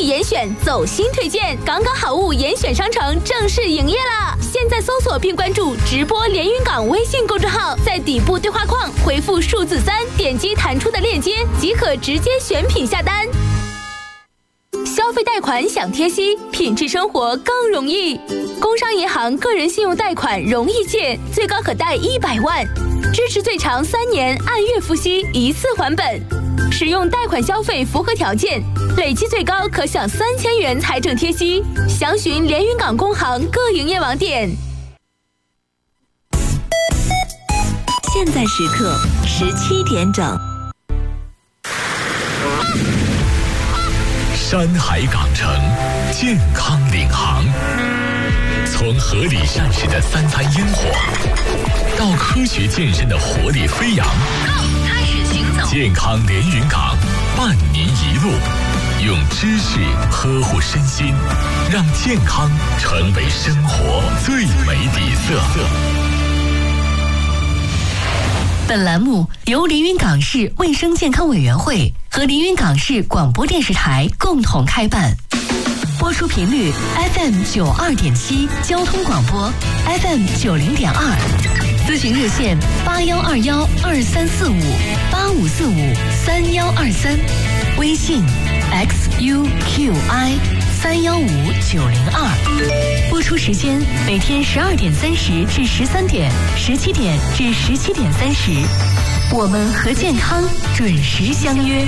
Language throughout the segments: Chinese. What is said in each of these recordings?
益严选走心推荐，港港好物严选商城正式营业了。现在搜索并关注直播连云港微信公众号，在底部对话框回复数字3，点击弹出的链接即可直接选品下单。消费贷款享贴息，品质生活更容易。工商银行个人信用贷款容易借，最高可贷100万，支持最长3年，按月付息，一次还本。使用贷款消费符合条件，累计最高可享3000元财政贴息。详询连云港工行各营业网点。 现在时刻17点整。 山海港城，健康领航。从合理膳食的3餐烟火，到科学健身的活力飞扬， 开始行走。 健康连云港，伴您一路，用知识呵护身心，让健康成为生活最美底色。 本栏目由连云港市卫生健康委员会和连云港市广播电视台共同开办，播出频率 FM92.7 交通广播 FM90.2，咨询热线8121234585453123，微信 XUQI315902。播出时间每天12点30至13点，17点至17点30，我们和健康准时相约。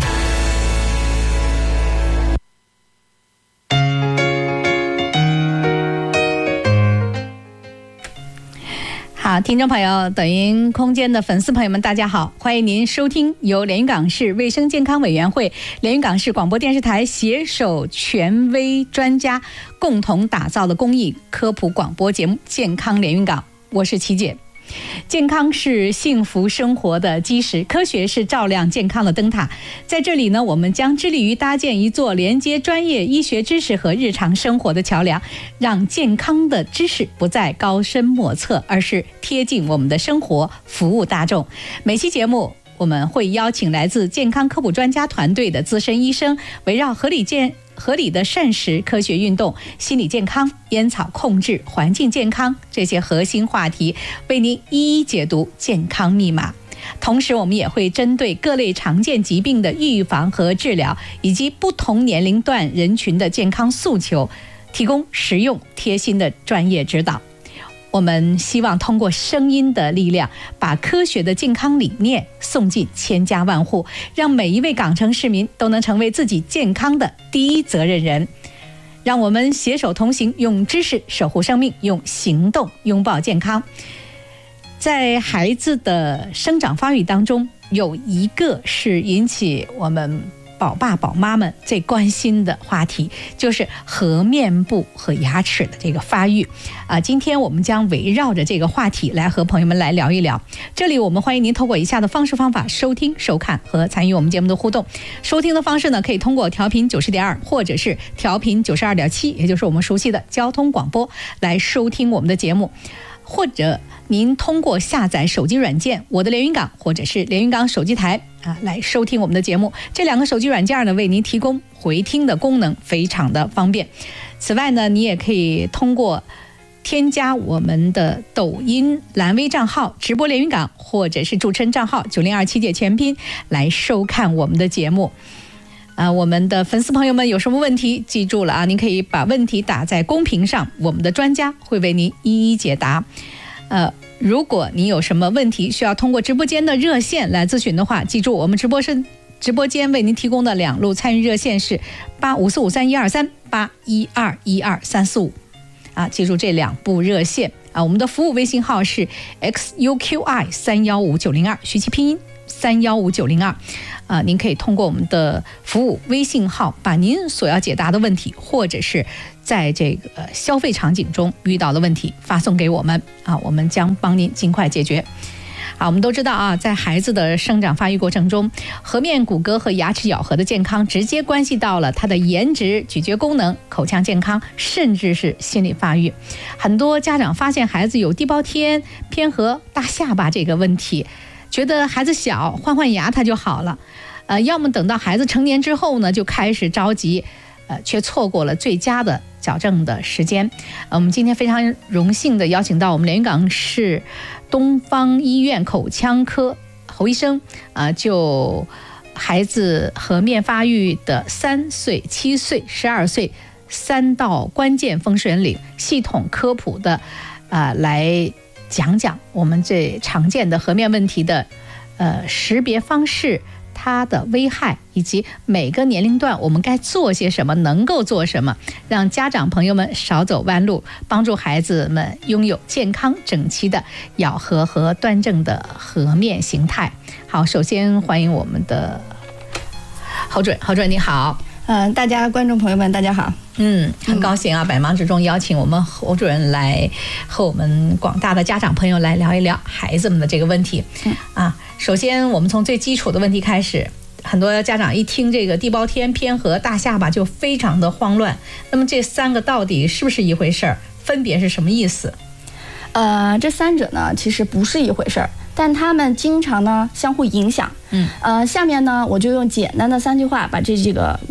好，听众朋友，抖音空间的粉丝朋友们，大家好，欢迎您收听由连云港市卫生健康委员会、连云港市广播电视台携手权威专家共同打造的公益科普广播节目《健康连云港》，我是琪姐。健康是幸福生活的基石，科学是照亮健康的灯塔。在这里呢，我们将致力于搭建一座连接专业医学知识和日常生活的桥梁，让健康的知识不再高深莫测，而是贴近我们的生活，服务大众。每期节目我们会邀请来自健康科普专家团队的资深医生，围绕合理的膳食、科学运动、心理健康、烟草控制、环境健康这些核心话题，为您一一解读健康密码。同时我们也会针对各类常见疾病的预防和治疗，以及不同年龄段人群的健康诉求，提供实用贴心的专业指导。我们希望通过声音的力量，把科学的健康理念送进千家万户，让每一位港城市民都能成为自己健康的第一责任人。让我们携手同行，用知识守护生命，用行动拥抱健康。在孩子的生长发育当中，有一个是引起我们宝爸宝妈们最关心的话题，就是颌面部和牙齿的这个发育。今天我们将围绕着这个话题来和朋友们来聊一聊。这里我们欢迎您透过以下的方式方法收听、收看和参与我们节目的互动。收听的方式呢，可以通过调频90.2或者是调频92.7，也就是我们熟悉的交通广播来收听我们的节目，或者您通过下载手机软件我的连云港或者是连云港手机台来收听我们的节目。这两个手机软件呢，为您提供回听的功能，非常的方便。此外呢，你也可以通过添加我们的抖音蓝微账号直播连云港，或者是主持人账号9027姐全拼来收看我们的节目。我们的粉丝朋友们有什么问题，记住了您可以把问题打在公屏上，我们的专家会为您一一解答。如果你有什么问题需要通过直播间的热线来咨询的话，记住我们直播间为您提供的2路参与热线是85453123 81212345。记住这2部热线我们的服务微信号是 XUQI315902，徐其拼音315902。您可以通过我们的服务微信号，把您所要解答的问题，或者是在这个消费场景中遇到的问题发送给我们我们将帮您尽快解决。我们都知道在孩子的生长发育过程中，颌面骨骼和牙齿咬合的健康直接关系到了他的颜值、咀嚼功能、口腔健康，甚至是心理发育。很多家长发现孩子有地包天、偏颌、大下巴这个问题，觉得孩子小，换牙他就好了。要么等到孩子成年之后呢，就开始着急却错过了最佳的矫正的时间。我们今天非常荣幸的邀请到我们连云港市东方医院口腔科侯医生就孩子颌面发育的3岁、7岁、12岁3道关键分水岭系统科普的来讲讲我们这常见的颌面问题的识别方式，它的危害，以及每个年龄段我们该做些什么，能够做什么，让家长朋友们少走弯路，帮助孩子们拥有健康整齐的咬合和端正的颌面形态。好，首先欢迎我们的侯主任，你好。 大家观众朋友们大家好。 很高兴百忙之中邀请我们侯主任来和我们广大的家长朋友来聊一聊孩子们的这个问题。首先我们从最基础的问题开始，很多家长一听这个地包天、偏颌、大下巴就非常的慌乱。那么这3个到底是不是一回事儿？分别是什么意思？ 这3者呢其实不是一回事儿，但他们经常呢相互影响。下面呢我就用简单的3句话把这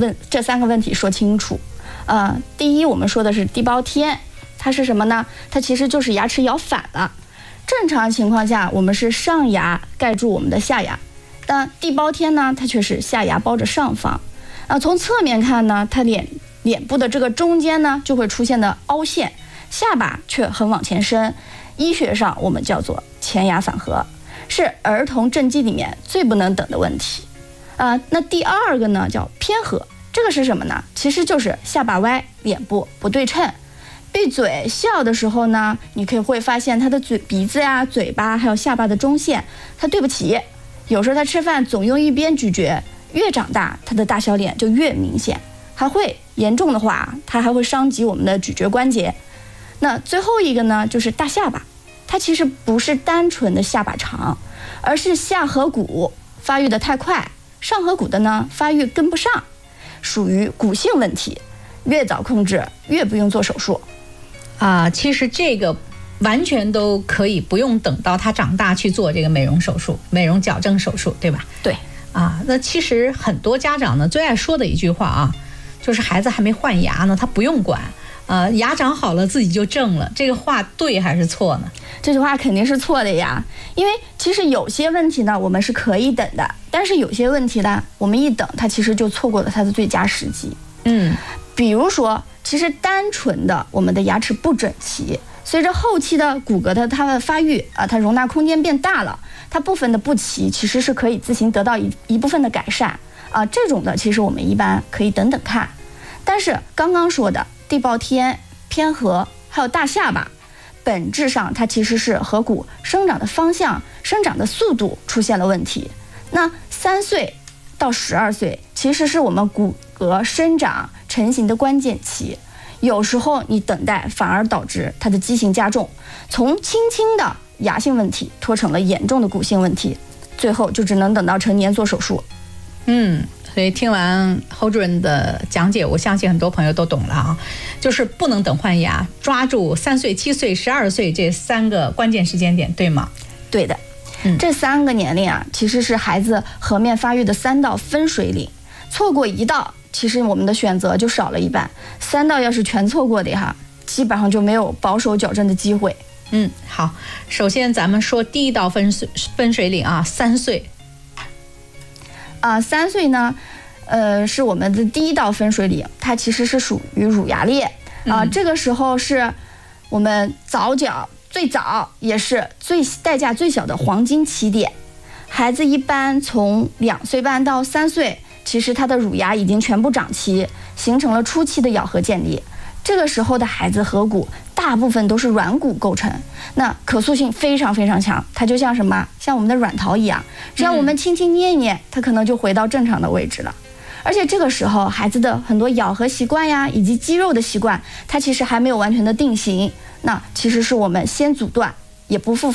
3个问题说清楚。第一，我们说的是地包天，它是什么呢？它其实就是牙齿咬反了。正常情况下我们是上牙盖住我们的下牙，但地包天呢它却是下牙包着上方。从侧面看呢，它脸部的这个中间呢就会出现的凹陷，下巴却很往前伸，医学上我们叫做前牙反颌，是儿童正畸里面最不能等的问题。那第2个呢叫偏颌，这个是什么呢？其实就是下巴歪，脸部不对称。闭嘴笑的时候呢，你会发现他的鼻子呀、嘴巴还有下巴的中线他对不齐。有时候他吃饭总用一边咀嚼，越长大他的大小脸就越明显，还会严重的话他还会伤及我们的咀嚼关节。那最后一个呢就是大下巴，它其实不是单纯的下巴长，而是下颌骨发育的太快，上颌骨的呢发育跟不上，属于骨性问题，越早控制越不用做手术。 其实这个完全都可以不用等到他长大去做这个美容手术、美容矫正手术，对吧？ 对。 那其实很多家长呢最爱说的一句话就是孩子还没换牙呢，他不用管，牙长好了自己就正了。这个话对还是错呢？ 这句话肯定是错的呀，因为其实有些问题呢我们是可以等的，但是有些问题呢我们一等它其实就错过了它的最佳时机。比如说其实单纯的我们的牙齿不整齐，随着后期的骨骼的它的发育它容纳空间变大了，它部分的不齐其实是可以自行得到一部分的改善这种的其实我们一般可以等等看。但是刚刚说的地包天、偏颌还有大下巴，本质上它其实是颌骨生长的方向、生长的速度出现了问题。那3岁到12岁其实是我们骨骼生长成型的关键期，有时候你等待反而导致它的畸形加重，从轻轻的牙性问题拖成了严重的骨性问题，最后就只能等到成年做手术。 所以听完侯主任的讲解，我相信很多朋友都懂了就是不能等换牙，抓住3岁、7岁、12岁这3个关键时间点，对吗？ 对的。这3个年龄其实是孩子颌面发育的3道分水岭，错过1道其实我们的选择就少了一半，3道要是全错过的基本上就没有保守矫正的机会。 好，首先咱们说第1道分水岭3岁。 3岁呢是我们的第1道分水岭，它其实是属于乳牙裂这个时候是我们早矫最早也是代价最小的黄金起点。孩子一般从2岁半到3岁，其实他的乳牙已经全部长齐，形成了初期的咬合建立。这个时候的孩子颌骨大部分都是软骨构成，那可塑性非常非常强，它就像什么？像我们的软陶一样，只要我们轻轻捏一捏，它可能就回到正常的位置了。而且这个时候孩子的很多咬合习惯呀，以及肌肉的习惯，它其实还没有完全的定型，那其实是我们先阻断也不复